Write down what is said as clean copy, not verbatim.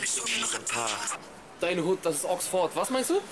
Deine Hut, das ist Oxford. Was meinst du?